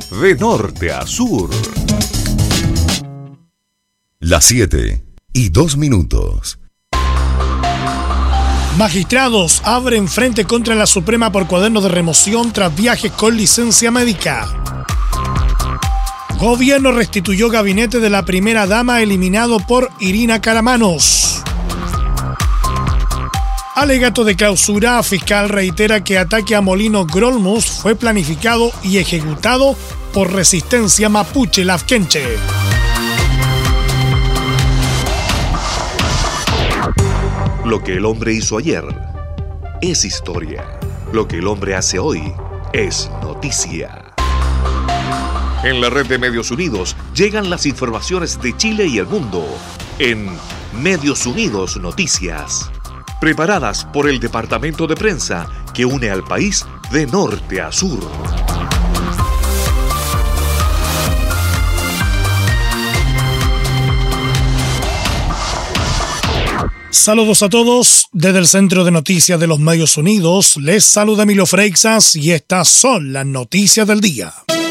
de norte a sur. Las 7:02. Magistrados abren frente contra la Suprema por cuadernos de remoción tras viajes con licencia médica. Gobierno restituyó gabinete de la primera dama eliminado por Irina Caramanos. Alegato de clausura, fiscal reitera que ataque a Molino Grolmus fue planificado y ejecutado por resistencia mapuche lafkenche. Lo que el hombre hizo ayer es historia. Lo que el hombre hace hoy es noticia. En la red de Medios Unidos llegan las informaciones de Chile y el mundo en Medios Unidos Noticias, preparadas por el departamento de prensa que une al país de norte a sur. Saludos a todos desde el Centro de Noticias de los Medios Unidos. Les saluda Emilio Freixas y estas son las noticias del día.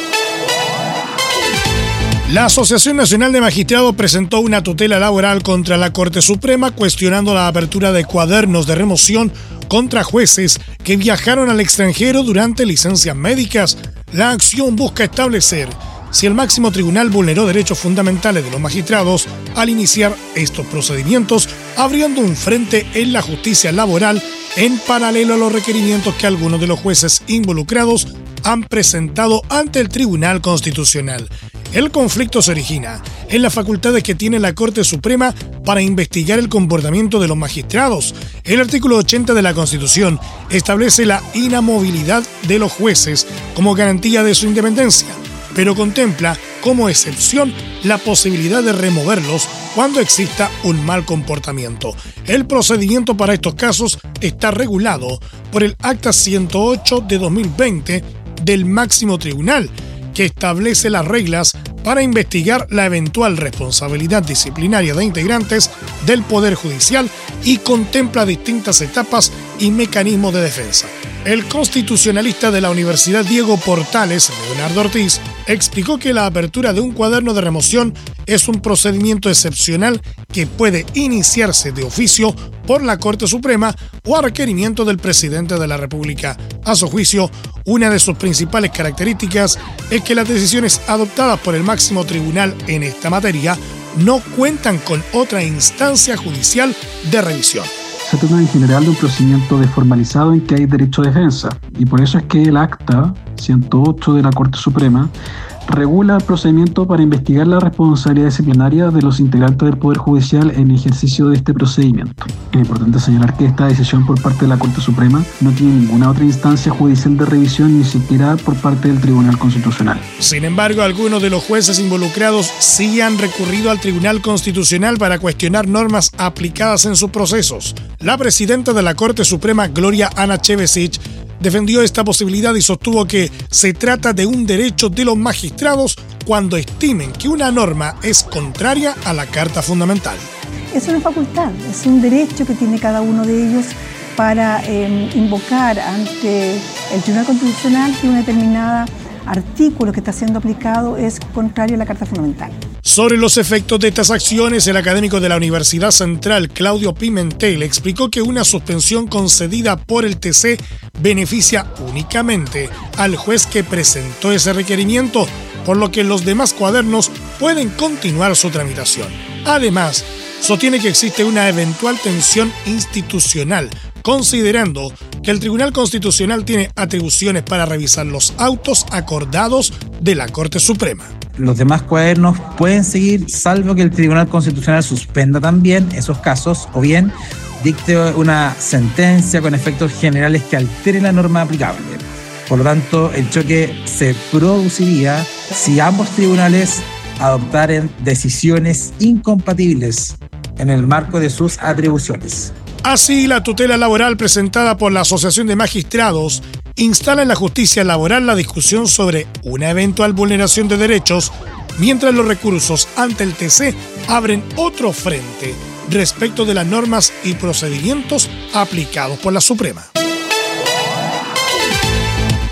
La Asociación Nacional de Magistrados presentó una tutela laboral contra la Corte Suprema cuestionando la apertura de cuadernos de remoción contra jueces que viajaron al extranjero durante licencias médicas. La acción busca establecer si el máximo tribunal vulneró derechos fundamentales de los magistrados al iniciar estos procedimientos, abriendo un frente en la justicia laboral en paralelo a los requerimientos que algunos de los jueces involucrados han presentado ante el Tribunal Constitucional. El conflicto se origina en las facultades que tiene la Corte Suprema para investigar el comportamiento de los magistrados. El artículo 80 de la Constitución establece la inamovilidad de los jueces como garantía de su independencia, pero contempla como excepción la posibilidad de removerlos cuando exista un mal comportamiento. El procedimiento para estos casos está regulado por el Acta 108 de 2020 del Máximo Tribunal, que establece las reglas para investigar la eventual responsabilidad disciplinaria de integrantes del Poder Judicial y contempla distintas etapas y mecanismos de defensa. El constitucionalista de la Universidad Diego Portales, Leonardo Ortiz, explicó que la apertura de un cuaderno de remoción es un procedimiento excepcional que puede iniciarse de oficio por la Corte Suprema o a requerimiento del presidente de la República. A su juicio, una de sus principales características es que las decisiones adoptadas por el máximo tribunal en esta materia no cuentan con otra instancia judicial de revisión. Se trata en general de un procedimiento desformalizado en que hay derecho de defensa, y por eso es que el Acta 108 de la Corte Suprema regula el procedimiento para investigar la responsabilidad disciplinaria de los integrantes del Poder Judicial en ejercicio de este procedimiento. Es importante señalar que esta decisión por parte de la Corte Suprema no tiene ninguna otra instancia judicial de revisión, ni siquiera por parte del Tribunal Constitucional. Sin embargo, algunos de los jueces involucrados sí han recurrido al Tribunal Constitucional para cuestionar normas aplicadas en sus procesos. La presidenta de la Corte Suprema, Gloria Ana Chevesic, defendió esta posibilidad y sostuvo que se trata de un derecho de los magistrados cuando estimen que una norma es contraria a la Carta Fundamental. Es una facultad, es un derecho que tiene cada uno de ellos para invocar ante el Tribunal Constitucional que un determinado artículo que está siendo aplicado es contrario a la Carta Fundamental. Sobre los efectos de estas acciones, el académico de la Universidad Central, Claudio Pimentel, explicó que una suspensión concedida por el TC beneficia únicamente al juez que presentó ese requerimiento, por lo que los demás cuadernos pueden continuar su tramitación. Además, sostiene que existe una eventual tensión institucional, considerando que el Tribunal Constitucional tiene atribuciones para revisar los autos acordados de la Corte Suprema. Los demás cuadernos pueden seguir, salvo que el Tribunal Constitucional suspenda también esos casos o bien dicte una sentencia con efectos generales que altere la norma aplicable. Por lo tanto, el choque se produciría si ambos tribunales adoptaran decisiones incompatibles en el marco de sus atribuciones. Así, la tutela laboral presentada por la Asociación de Magistrados instala en la justicia laboral la discusión sobre una eventual vulneración de derechos, mientras los recursos ante el TC abren otro frente respecto de las normas y procedimientos aplicados por la Suprema.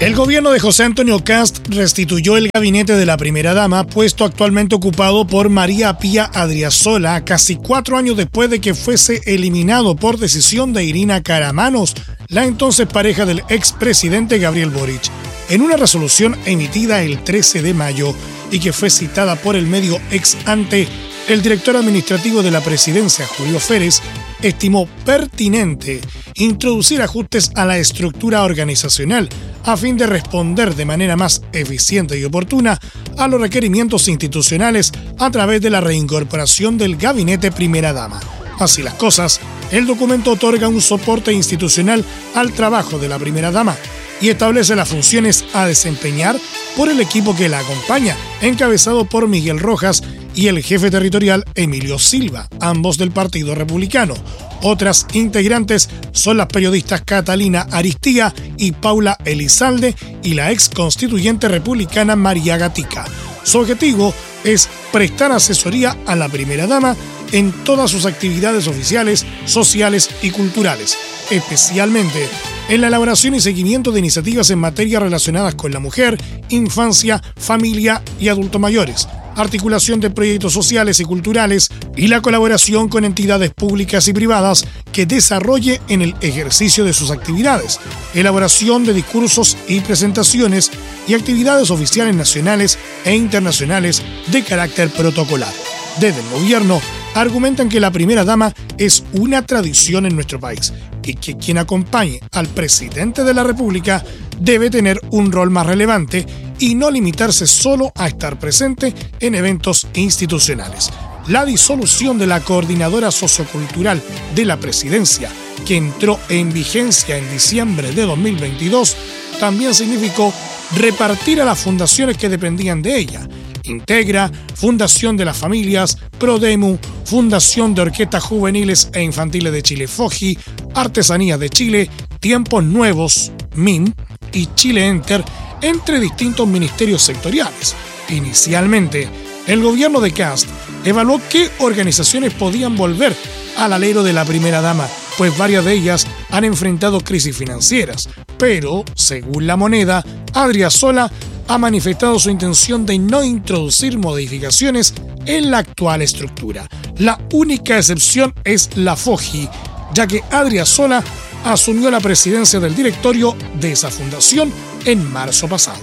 El gobierno de José Antonio Kast restituyó el gabinete de la primera dama, puesto actualmente ocupado por María Pía Adriasola, casi 4 años después de que fuese eliminado por decisión de Irina Karamanos, la entonces pareja del expresidente Gabriel Boric. En una resolución emitida el 13 de mayo y que fue citada por el medio Ex Ante, el director administrativo de la presidencia, Julio Férez, estimó pertinente introducir ajustes a la estructura organizacional a fin de responder de manera más eficiente y oportuna a los requerimientos institucionales a través de la reincorporación del gabinete primera dama. Así las cosas, el documento otorga un soporte institucional al trabajo de la primera dama y establece las funciones a desempeñar por el equipo que la acompaña, encabezado por Miguel Rojas y el jefe territorial Emilio Silva, ambos del Partido Republicano. Otras integrantes son las periodistas Catalina Aristía y Paula Elizalde y la ex constituyente republicana María Gatica. Su objetivo es prestar asesoría a la primera dama en todas sus actividades oficiales, sociales y culturales, especialmente en la elaboración y seguimiento de iniciativas en materia relacionadas con la mujer, infancia, familia y adultos mayores, articulación de proyectos sociales y culturales y la colaboración con entidades públicas y privadas que desarrolle en el ejercicio de sus actividades, elaboración de discursos y presentaciones y actividades oficiales nacionales e internacionales de carácter protocolar. Desde el gobierno argumentan que la primera dama es una tradición en nuestro país y que quien acompañe al presidente de la República debe tener un rol más relevante y no limitarse solo a estar presente en eventos institucionales. La disolución de la Coordinadora Sociocultural de la Presidencia, que entró en vigencia en diciembre de 2022, también significó repartir a las fundaciones que dependían de ella. Integra Fundación de las Familias, Prodemu, Fundación de Orquestas Juveniles e Infantiles de Chile, FOJI, Artesanías de Chile, Tiempos Nuevos, MIN y Chile Enter, entre distintos ministerios sectoriales. Inicialmente, el gobierno de Kast evaluó qué organizaciones podían volver al alero de la primera dama, pues varias de ellas han enfrentado crisis financieras. Pero, según La Moneda, Adriasola ha manifestado su intención de no introducir modificaciones en la actual estructura. La única excepción es la FOJI, ya que Adriasola asumió la presidencia del directorio de esa fundación en marzo pasado.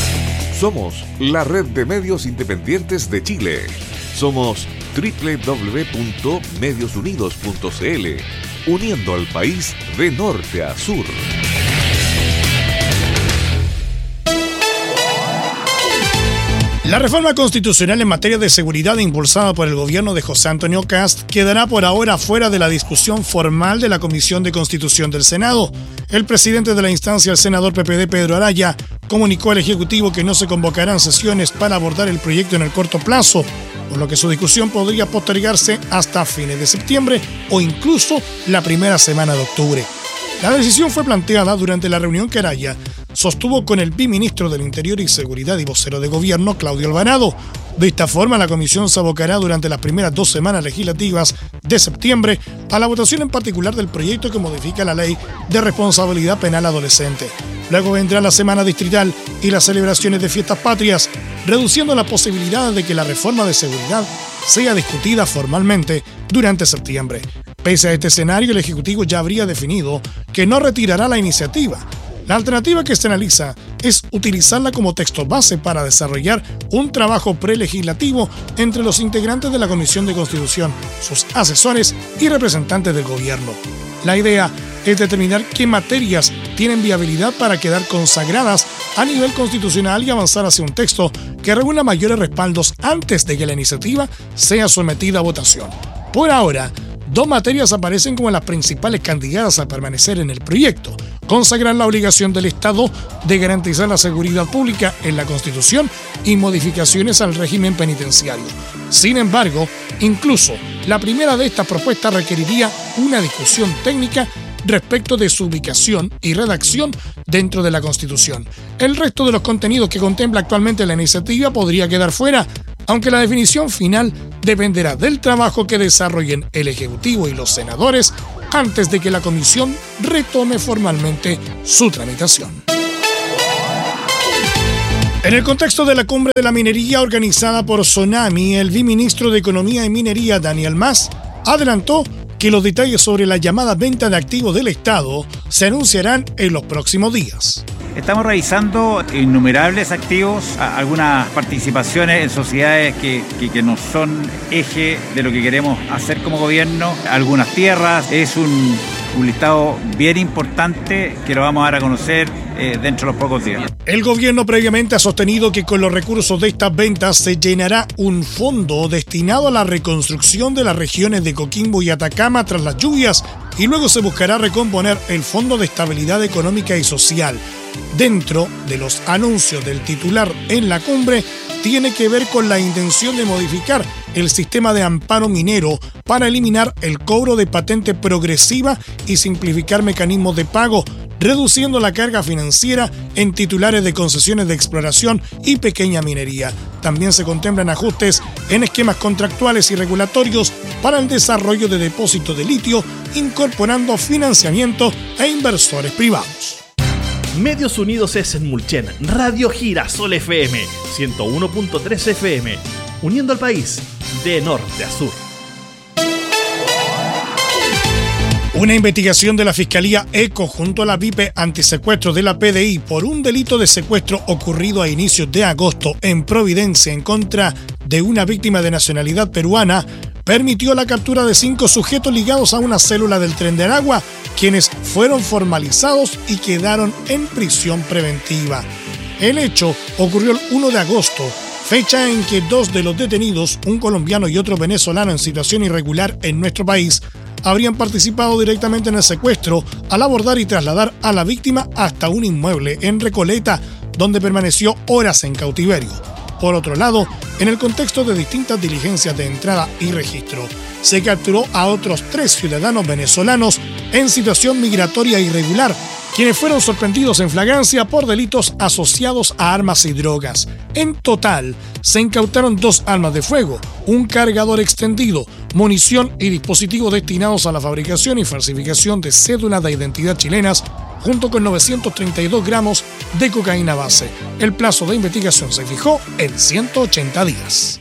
Somos la red de medios independientes de Chile. Somos www.mediosunidos.cl, uniendo al país de norte a sur. La reforma constitucional en materia de seguridad impulsada por el gobierno de José Antonio Kast quedará por ahora fuera de la discusión formal de la Comisión de Constitución del Senado. El presidente de la instancia, el senador PPD Pedro Araya, comunicó al Ejecutivo que no se convocarán sesiones para abordar el proyecto en el corto plazo, por lo que su discusión podría postergarse hasta fines de septiembre o incluso la primera semana de octubre. La decisión fue planteada durante la reunión que Araya sostuvo con el viceministro del Interior y Seguridad y vocero de gobierno, Claudio Alvarado. De esta forma, la comisión se abocará durante las primeras 2 semanas legislativas de septiembre a la votación en particular del proyecto que modifica la ley de responsabilidad penal adolescente. Luego vendrá la semana distrital y las celebraciones de fiestas patrias, reduciendo la posibilidad de que la reforma de seguridad sea discutida formalmente durante septiembre. Pese a este escenario, el Ejecutivo ya habría definido que no retirará la iniciativa. La alternativa que se analiza es utilizarla como texto base para desarrollar un trabajo prelegislativo entre los integrantes de la Comisión de Constitución, sus asesores y representantes del gobierno. La idea es determinar qué materias tienen viabilidad para quedar consagradas a nivel constitucional y avanzar hacia un texto que reúna mayores respaldos antes de que la iniciativa sea sometida a votación. Por ahora, 2 materias aparecen como las principales candidatas a permanecer en el proyecto: consagrar la obligación del Estado de garantizar la seguridad pública en la Constitución y modificaciones al régimen penitenciario. Sin embargo, incluso la primera de estas propuestas requeriría una discusión técnica respecto de su ubicación y redacción dentro de la Constitución. El resto de los contenidos que contempla actualmente la iniciativa podría quedar fuera, aunque la definición final dependerá del trabajo que desarrollen el Ejecutivo y los senadores antes de que la Comisión retome formalmente su tramitación. En el contexto de la cumbre de la minería organizada por Sonami, el viceministro de Economía y Minería, Daniel Mas, adelantó que los detalles sobre la llamada venta de activos del Estado se anunciarán en los próximos días. Estamos revisando innumerables activos, algunas participaciones en sociedades que no son eje de lo que queremos hacer como gobierno, algunas tierras. Es un listado bien importante que lo vamos a dar a conocer dentro de los pocos días. El gobierno previamente ha sostenido que con los recursos de estas ventas se llenará un fondo destinado a la reconstrucción de las regiones de Coquimbo y Atacama tras las lluvias y luego se buscará recomponer el Fondo de Estabilidad Económica y Social. Dentro de los anuncios del titular en la cumbre, tiene que ver con la intención de modificar el sistema de amparo minero para eliminar el cobro de patente progresiva y simplificar mecanismos de pago, reduciendo la carga financiera en titulares de concesiones de exploración y pequeña minería. También se contemplan ajustes en esquemas contractuales y regulatorios para el desarrollo de depósitos de litio, incorporando financiamiento e inversores privados. Medios Unidos es en Mulchen, Radio Girasol FM, 101.3 FM, uniendo al país de norte a sur. Una investigación de la Fiscalía ECO junto a la VIP antisecuestro de la PDI por un delito de secuestro ocurrido a inicios de agosto en Providencia en contra de una víctima de nacionalidad peruana permitió la captura de 5 sujetos ligados a una célula del Tren de Aragua, quienes fueron formalizados y quedaron en prisión preventiva. El hecho ocurrió el 1 de agosto, fecha en que 2 de los detenidos, un colombiano y otro venezolano en situación irregular en nuestro país, habrían participado directamente en el secuestro al abordar y trasladar a la víctima hasta un inmueble en Recoleta, donde permaneció horas en cautiverio. Por otro lado, en el contexto de distintas diligencias de entrada y registro, se capturó a otros 3 ciudadanos venezolanos en situación migratoria irregular, quienes fueron sorprendidos en flagrancia por delitos asociados a armas y drogas. En total, se incautaron 2 armas de fuego, un cargador extendido, munición y dispositivos destinados a la fabricación y falsificación de cédulas de identidad chilenas, junto con 932 gramos de cocaína base. El plazo de investigación se fijó en 180 días.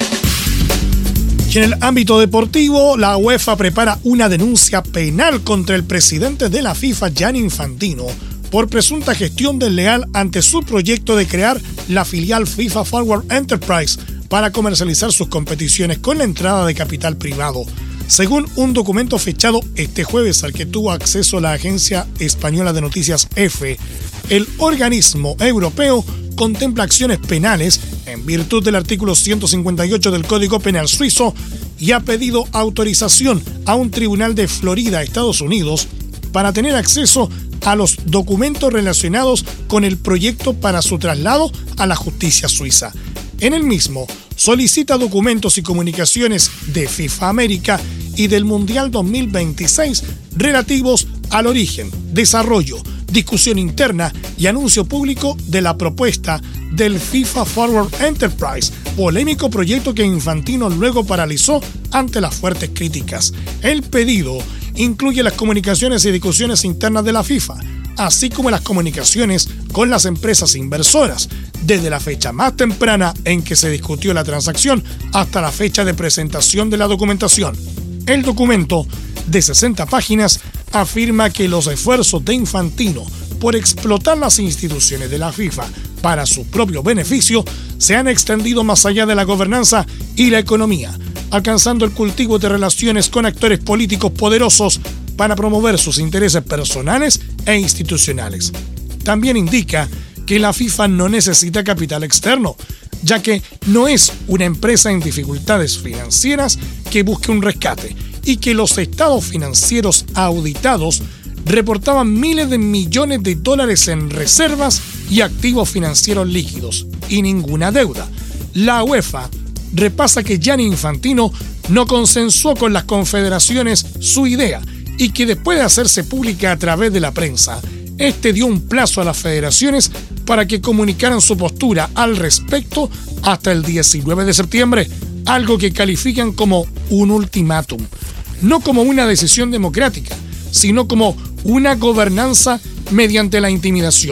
Y en el ámbito deportivo, la UEFA prepara una denuncia penal contra el presidente de la FIFA, Gianni Infantino, por presunta gestión desleal ante su proyecto de crear la filial FIFA Forward Enterprise para comercializar sus competiciones con la entrada de capital privado. Según un documento fechado este jueves al que tuvo acceso la agencia española de noticias EFE, el organismo europeo contempla acciones penales en virtud del artículo 158 del Código Penal suizo y ha pedido autorización a un tribunal de Florida, Estados Unidos, para tener acceso a los documentos relacionados con el proyecto para su traslado a la justicia suiza. En el mismo, solicita documentos y comunicaciones de FIFA América y del Mundial 2026 relativos al origen, desarrollo, discusión interna y anuncio público de la propuesta del FIFA Forward Enterprise, polémico proyecto que Infantino luego paralizó ante las fuertes críticas. El pedido incluye las comunicaciones y discusiones internas de la FIFA, así como las comunicaciones con las empresas inversoras, desde la fecha más temprana en que se discutió la transacción hasta la fecha de presentación de la documentación. El documento, de 60 páginas, afirma que los esfuerzos de Infantino por explotar las instituciones de la FIFA para su propio beneficio se han extendido más allá de la gobernanza y la economía, alcanzando el cultivo de relaciones con actores políticos poderosos para promover sus intereses personales e institucionales. También indica que la FIFA no necesita capital externo, ya que no es una empresa en dificultades financieras que busque un rescate y que los estados financieros auditados reportaban miles de millones de dólares en reservas y activos financieros líquidos y ninguna deuda. La UEFA repasa que Gianni Infantino no consensuó con las confederaciones su idea y que después de hacerse pública a través de la prensa, este dio un plazo a las federaciones para que comunicaran su postura al respecto hasta el 19 de septiembre, algo que califican como un ultimátum, no como una decisión democrática, sino como una gobernanza mediante la intimidación,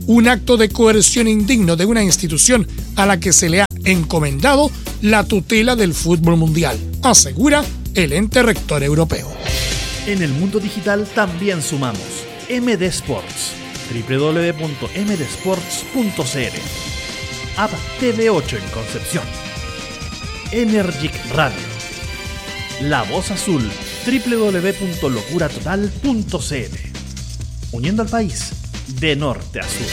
un acto de coerción indigno de una institución a la que se le ha encomendado la tutela del fútbol mundial, asegura el ente rector europeo. En el mundo digital también sumamos MD Sports, www.mdsports.cl, App TV8 en Concepción, Energic Radio, La Voz Azul, www.locuratotal.cl, uniendo al país de norte a sur.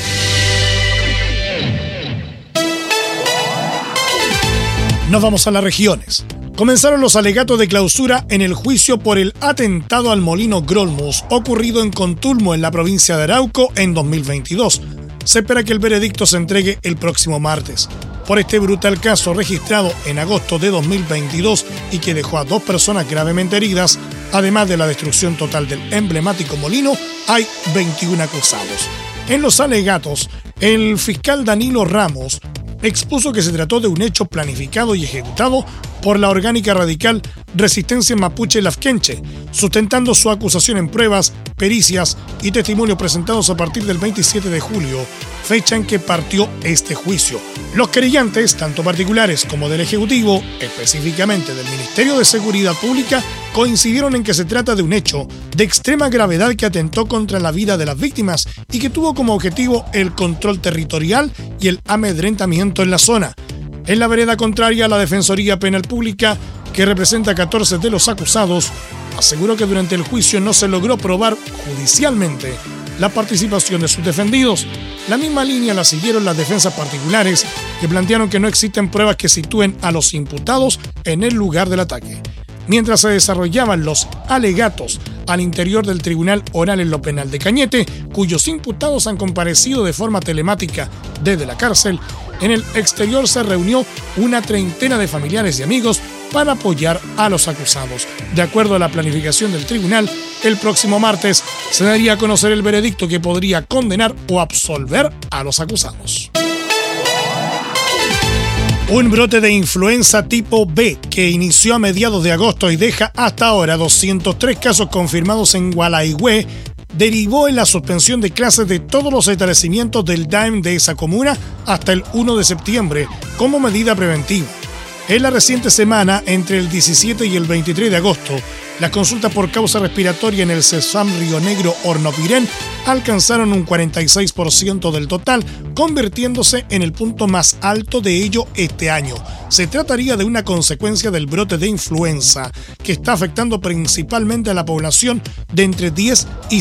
Nos vamos a las regiones. Comenzaron los alegatos de clausura en el juicio por el atentado al molino Grolmus ocurrido en Contulmo, en la provincia de Arauco, en 2022. Se espera que el veredicto se entregue el próximo martes. Por este brutal caso registrado en agosto de 2022 y que dejó a 2 personas gravemente heridas, además de la destrucción total del emblemático molino, hay 21 acusados. En los alegatos, el fiscal Danilo Ramos expuso que se trató de un hecho planificado y ejecutado por la orgánica radical Resistencia Mapuche Lafkenche, sustentando su acusación en pruebas, pericias y testimonios presentados a partir del 27 de julio, fecha en que partió este juicio. Los querellantes, tanto particulares como del Ejecutivo, específicamente del Ministerio de Seguridad Pública, coincidieron en que se trata de un hecho de extrema gravedad que atentó contra la vida de las víctimas y que tuvo como objetivo el control territorial y el amedrentamiento en la zona. En la vereda contraria, la Defensoría Penal Pública, que representa a 14 de los acusados, aseguró que durante el juicio no se logró probar judicialmente la participación de sus defendidos. La misma línea la siguieron las defensas particulares, que plantearon que no existen pruebas que sitúen a los imputados en el lugar del ataque. Mientras se desarrollaban los alegatos al interior del Tribunal Oral en lo Penal de Cañete, cuyos imputados han comparecido de forma telemática desde la cárcel, en el exterior se reunió una treintena de familiares y amigos para apoyar a los acusados. De acuerdo a la planificación del tribunal, el próximo martes se daría a conocer el veredicto que podría condenar o absolver a los acusados. Un brote de influenza tipo B que inició a mediados de agosto y deja hasta ahora 203 casos confirmados en Gualaihue derivó en la suspensión de clases de todos los establecimientos del DAEM de esa comuna hasta el 1 de septiembre como medida preventiva. En la reciente semana, entre el 17 y el 23 de agosto, las consultas por causa respiratoria en el CESFAM Río Negro Hornopirén alcanzaron un 46% del total, convirtiéndose en el punto más alto de ello este año. Se trataría de una consecuencia del brote de influenza que está afectando principalmente a la población de entre 10 y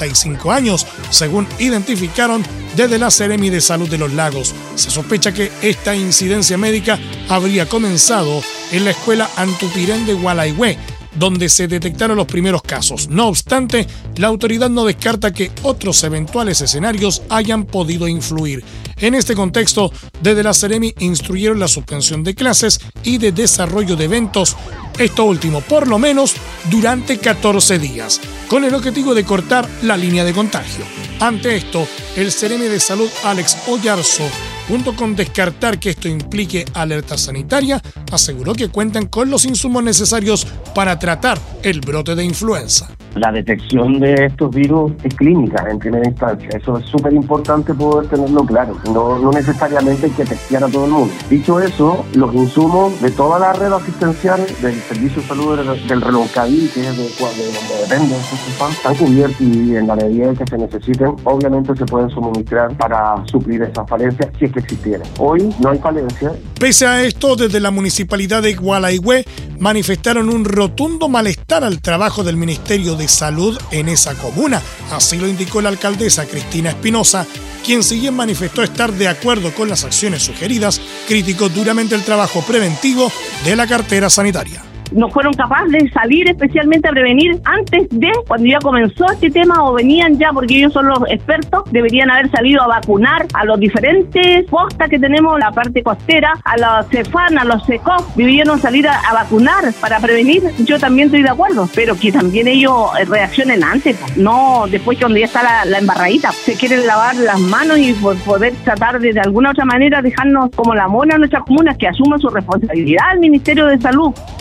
65 años, según identificaron desde la Seremi de Salud de los Lagos. Se sospecha que esta incidencia médica habría comenzado en la escuela Antupirén de Gualaihue, donde se detectaron los primeros casos. No obstante, la autoridad no descarta que otros eventuales escenarios hayan podido influir. En este contexto, desde la Seremi instruyeron la suspensión de clases y de desarrollo de eventos, esto último por lo menos durante 14 días, con el objetivo de cortar la línea de contagio. Ante esto, el Seremi de Salud Alex Oyarzo, junto con descartar que esto implique alerta sanitaria, aseguró que cuentan con los insumos necesarios para tratar el brote de influenza. La detección de estos virus es clínica en primera instancia. Eso es súper importante poder tenerlo claro. No necesariamente hay que testear a todo el mundo. Dicho eso, los insumos de toda la red asistencial del Servicio de Salud del Reloncaví, que es de donde depende el CESFAM, están cubiertos y en la medida que se necesiten, obviamente se pueden suministrar para suplir esas falencias si es que existieran. Hoy no hay falencias. Pese a esto, desde la municipalidad de Gualaihue manifestaron un rotundo malestar al trabajo del Ministerio de Salud en esa comuna. Así lo indicó la alcaldesa Cristina Espinosa, quien si bien manifestó estar de acuerdo con las acciones sugeridas, criticó duramente el trabajo preventivo de la cartera sanitaria. No fueron capaces de salir especialmente a prevenir antes de, cuando ya comenzó este tema, o venían ya, porque ellos son los expertos, deberían haber salido a vacunar a los diferentes postas que tenemos, la parte costera, a los CEFAN, a los SECOF, debieron salir a vacunar para prevenir. Yo también estoy de acuerdo, pero que también ellos reaccionen antes, no después que donde ya está la embarradita. Se quieren lavar las manos y poder tratar de alguna otra manera dejarnos como la mona en nuestras comunas, que asuman su responsabilidad el Ministerio de Salud.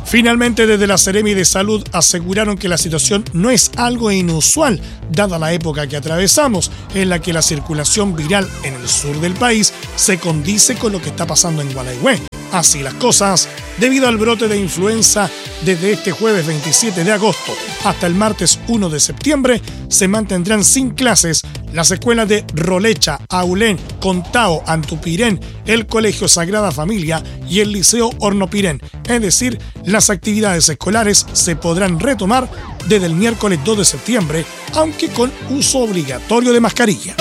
Finalmente, desde la Seremi de Salud aseguraron que la situación no es algo inusual, dada la época que atravesamos, en la que la circulación viral en el sur del país se condice con lo que está pasando en Gualeguay. Así las cosas, debido al brote de influenza, desde este jueves 27 de agosto hasta el martes 1 de septiembre, se mantendrán sin clases las escuelas de Rolecha, Aulén, Contao, Antupirén, el Colegio Sagrada Familia y el Liceo Hornopirén. Es decir, las actividades escolares se podrán retomar desde el miércoles 2 de septiembre, aunque con uso obligatorio de mascarilla.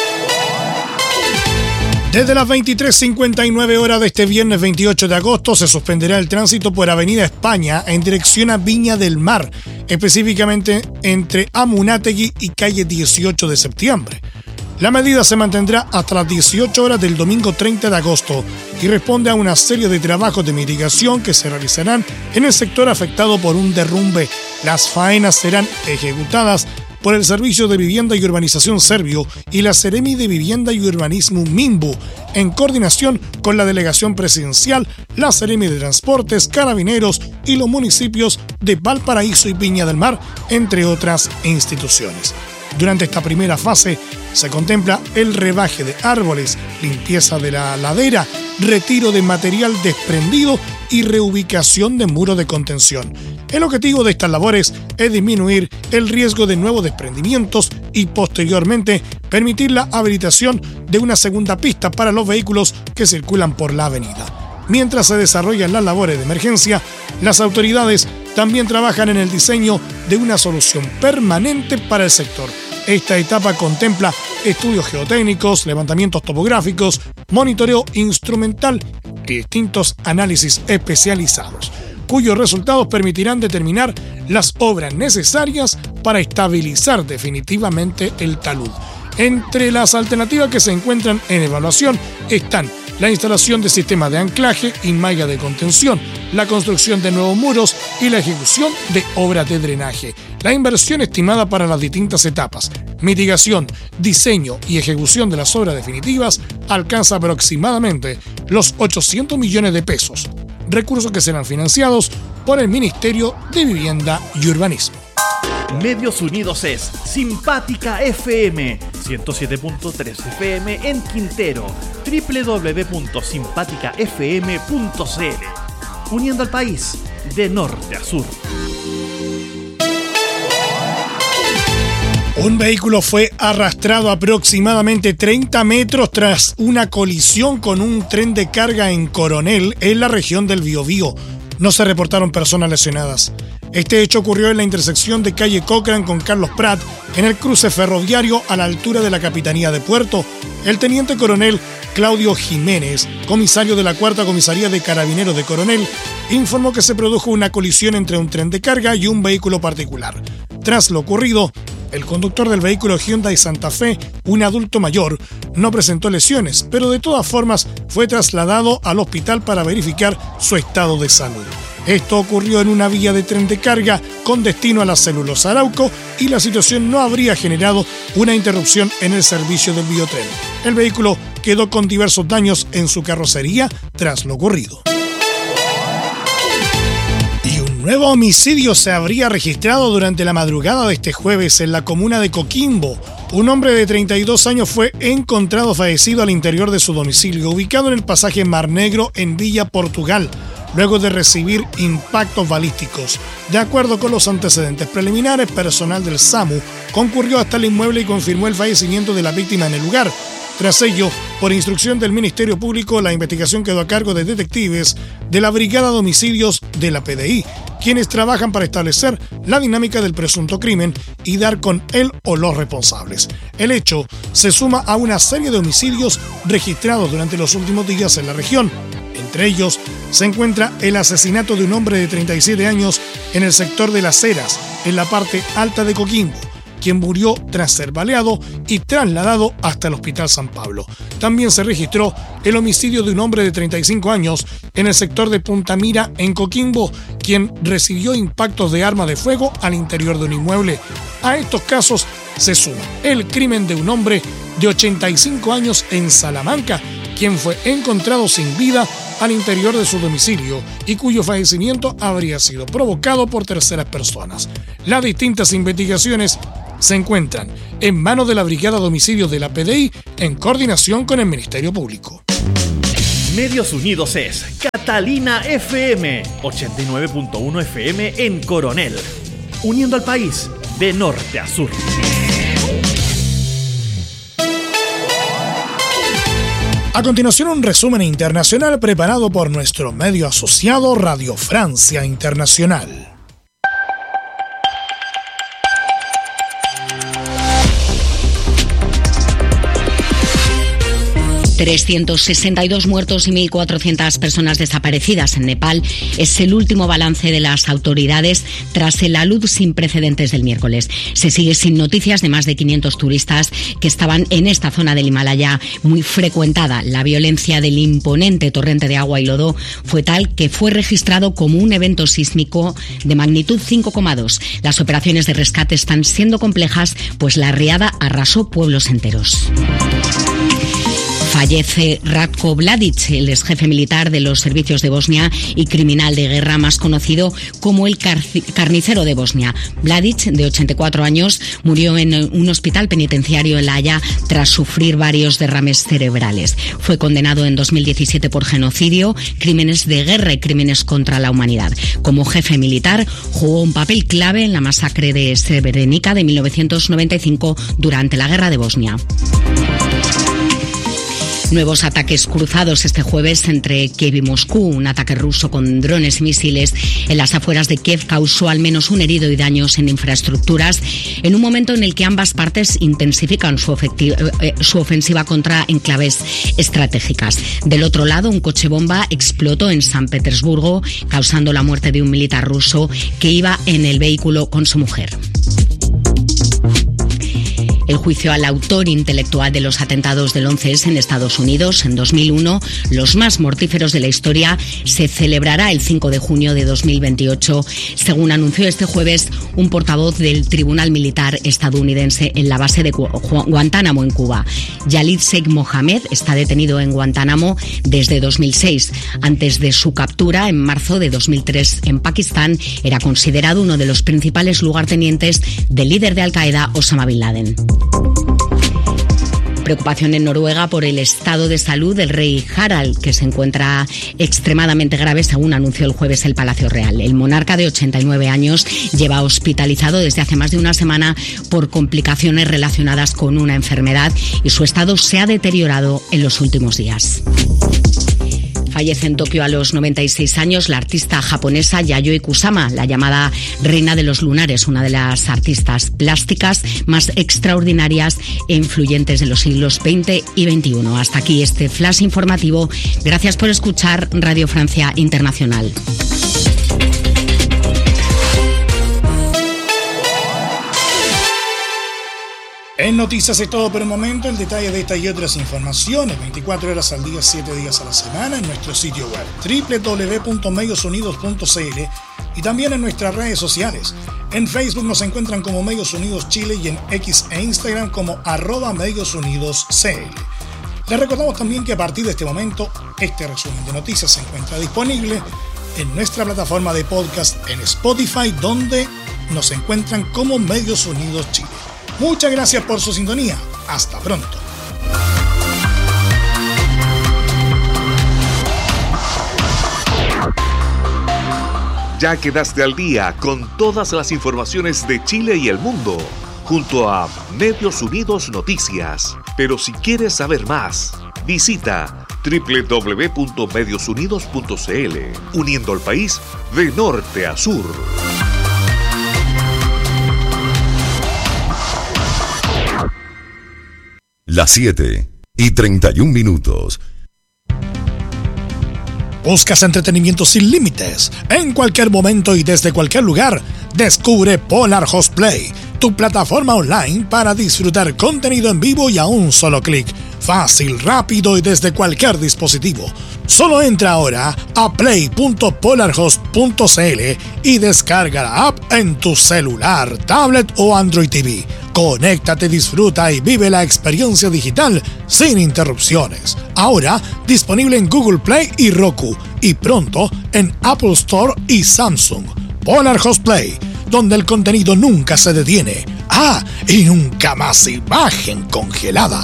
Desde las 23:59 horas de este viernes 28 de agosto se suspenderá el tránsito por Avenida España en dirección a Viña del Mar, específicamente entre Amunátegui y calle 18 de septiembre. La medida se mantendrá hasta las 18 horas del domingo 30 de agosto y responde a una serie de trabajos de mitigación que se realizarán en el sector afectado por un derrumbe. Las faenas serán ejecutadas por el Servicio de Vivienda y Urbanización Servio y la Seremi de Vivienda y Urbanismo Minbu, en coordinación con la Delegación Presidencial, la Seremi de Transportes, Carabineros y los municipios de Valparaíso y Viña del Mar, entre otras instituciones. Durante esta primera fase se contempla el rebaje de árboles, limpieza de la ladera, retiro de material desprendido y reubicación de muros de contención. El objetivo de estas labores es disminuir el riesgo de nuevos desprendimientos y posteriormente permitir la habilitación de una segunda pista para los vehículos que circulan por la avenida. Mientras se desarrollan las labores de emergencia, las autoridades también trabajan en el diseño de una solución permanente para el sector. Esta etapa contempla estudios geotécnicos, levantamientos topográficos, monitoreo instrumental y distintos análisis especializados, cuyos resultados permitirán determinar las obras necesarias para estabilizar definitivamente el talud. Entre las alternativas que se encuentran en evaluación están la instalación de sistemas de anclaje y malla de contención, la construcción de nuevos muros y la ejecución de obras de drenaje. La inversión estimada para las distintas etapas, mitigación, diseño y ejecución de las obras definitivas, alcanza aproximadamente los 800 millones de pesos, recursos que serán financiados por el Ministerio de Vivienda y Urbanismo. Medios Unidos es Simpática FM, 107.3 FM en Quintero, www.simpaticafm.cl, uniendo al país de norte a sur. Un vehículo fue arrastrado aproximadamente 30 metros tras una colisión con un tren de carga en Coronel, en la región del Biobío. No se reportaron personas lesionadas. Este hecho ocurrió en la intersección de calle Cochrane con Carlos Prat, en el cruce ferroviario a la altura de la Capitanía de Puerto. El teniente coronel Claudio Jiménez, comisario de la 4ª Comisaría de Carabineros de Coronel, informó que se produjo una colisión entre un tren de carga y un vehículo particular. Tras lo ocurrido, el conductor del vehículo Hyundai Santa Fe, un adulto mayor, no presentó lesiones, pero de todas formas fue trasladado al hospital para verificar su estado de salud. Esto ocurrió en una vía de tren de carga con destino a la celulosa Arauco y la situación no habría generado una interrupción en el servicio del biotren. El vehículo quedó con diversos daños en su carrocería tras lo ocurrido. Un nuevo homicidio se habría registrado durante la madrugada de este jueves en la comuna de Coquimbo. Un hombre de 32 años fue encontrado fallecido al interior de su domicilio, ubicado en el pasaje Mar Negro en Villa Portugal, luego de recibir impactos balísticos. De acuerdo con los antecedentes preliminares, personal del SAMU concurrió hasta el inmueble y confirmó el fallecimiento de la víctima en el lugar. Tras ello, por instrucción del Ministerio Público, la investigación quedó a cargo de detectives de la Brigada de Homicidios de la PDI, quienes trabajan para establecer la dinámica del presunto crimen y dar con él o los responsables. El hecho se suma a una serie de homicidios registrados durante los últimos días en la región. Entre ellos se encuentra el asesinato de un hombre de 37 años en el sector de Las Heras, en la parte alta de Coquimbo, quien murió tras ser baleado y trasladado hasta el Hospital San Pablo. También se registró el homicidio de un hombre de 35 años en el sector de Punta Mira, en Coquimbo, quien recibió impactos de arma de fuego al interior de un inmueble. A estos casos se suma el crimen de un hombre de 85 años en Salamanca, quien fue encontrado sin vida al interior de su domicilio y cuyo fallecimiento habría sido provocado por terceras personas. Las distintas investigaciones se encuentran en manos de la Brigada de Homicidios de la PDI en coordinación con el Ministerio Público. Medios Unidos es Catalina FM, 89.1 FM en Coronel, uniendo al país de norte a sur. A continuación, un resumen internacional preparado por nuestro medio asociado Radio Francia Internacional. 362 muertos y 1.400 personas desaparecidas en Nepal es el último balance de las autoridades tras el alud sin precedentes del miércoles. Se sigue sin noticias de más de 500 turistas que estaban en esta zona del Himalaya muy frecuentada. La violencia del imponente torrente de agua y lodo fue tal que fue registrado como un evento sísmico de magnitud 5,2. Las operaciones de rescate están siendo complejas, pues la riada arrasó pueblos enteros. Fallece Ratko Mladic, el ex jefe militar de los servicios de Bosnia y criminal de guerra más conocido como el carnicero de Bosnia. Mladic, de 84 años, murió en un hospital penitenciario en La Haya tras sufrir varios derrames cerebrales. Fue condenado en 2017 por genocidio, crímenes de guerra y crímenes contra la humanidad. Como jefe militar, jugó un papel clave en la masacre de Srebrenica de 1995 durante la guerra de Bosnia. Nuevos ataques cruzados este jueves entre Kiev y Moscú. Un ataque ruso con drones y misiles en las afueras de Kiev causó al menos un herido y daños en infraestructuras en un momento en el que ambas partes intensifican su ofensiva contra enclaves estratégicas. Del otro lado, un coche bomba explotó en San Petersburgo, causando la muerte de un militar ruso que iba en el vehículo con su mujer. El juicio al autor intelectual de los atentados del 11S en Estados Unidos en 2001, los más mortíferos de la historia, se celebrará el 5 de junio de 2028, según anunció este jueves un portavoz del Tribunal Militar estadounidense en la base de Guantánamo, en Cuba. Khalid Sheikh Mohammed está detenido en Guantánamo desde 2006. Antes de su captura, en marzo de 2003, en Pakistán, era considerado uno de los principales lugartenientes del líder de Al-Qaeda, Osama Bin Laden. Preocupación en Noruega por el estado de salud del rey Harald, que se encuentra extremadamente grave, según anunció el jueves el Palacio Real. El monarca de 89 años lleva hospitalizado desde hace más de una semana por complicaciones relacionadas con una enfermedad y su estado se ha deteriorado en los últimos días. Fallece en Tokio a los 96 años la artista japonesa Yayoi Kusama, la llamada reina de los lunares, una de las artistas plásticas más extraordinarias e influyentes de los siglos XX y XXI. Hasta aquí este flash informativo. Gracias por escuchar Radio Francia Internacional. En Noticias es todo por el momento. El detalle de esta y otras informaciones 24 horas al día, 7 días a la semana en nuestro sitio web www.mediosunidos.cl y también en nuestras redes sociales. En Facebook nos encuentran como Medios Unidos Chile y en X e Instagram como @MediosUnidosCL. Les recordamos también que a partir de este momento este resumen de noticias se encuentra disponible en nuestra plataforma de podcast en Spotify, donde nos encuentran como Medios Unidos Chile. Muchas gracias por su sintonía. Hasta pronto. Ya quedaste al día con todas las informaciones de Chile y el mundo, junto a Medios Unidos Noticias. Pero si quieres saber más, visita www.mediosunidos.cl, uniendo al país de norte a sur. Las 7:31. ¿Buscas entretenimiento sin límites? En cualquier momento y desde cualquier lugar, descubre Polar Host Play, tu plataforma online para disfrutar contenido en vivo y a un solo clic. Fácil, rápido y desde cualquier dispositivo. Solo entra ahora a play.polarhost.cl y descarga la app en tu celular, tablet o Android TV. Conéctate, disfruta y vive la experiencia digital sin interrupciones. Ahora disponible en Google Play y Roku y pronto en Apple Store y Samsung. Polar Host Play, donde el contenido nunca se detiene. Ah, y nunca más imagen congelada.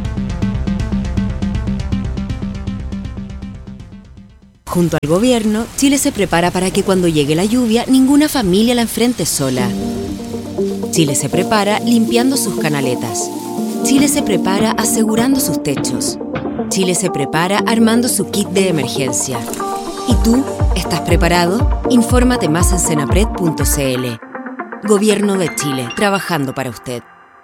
Junto al gobierno, Chile se prepara para que cuando llegue la lluvia, ninguna familia la enfrente sola. Chile se prepara limpiando sus canaletas. Chile se prepara asegurando sus techos. Chile se prepara armando su kit de emergencia. ¿Y tú? ¿Estás preparado? Infórmate más en senapred.cl. Gobierno de Chile, trabajando para usted.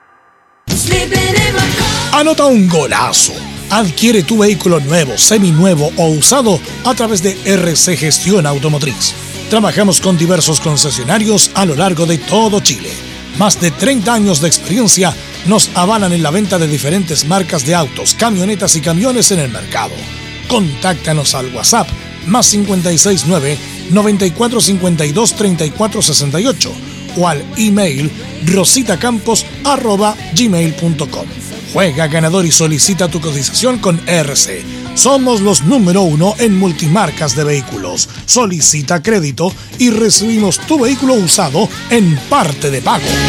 Anota un golazo. Adquiere tu vehículo nuevo, seminuevo o usado a través de RC Gestión Automotriz. Trabajamos con diversos concesionarios a lo largo de todo Chile. Más de 30 años de experiencia nos avalan en la venta de diferentes marcas de autos, camionetas y camiones en el mercado. Contáctanos al WhatsApp más 569-9452-3468 o al email rositacampos@gmail.com. Juega ganador y solicita tu cotización con RC. Somos los número 1 en multimarcas de vehículos. Solicita crédito y recibimos tu vehículo usado en parte de pago.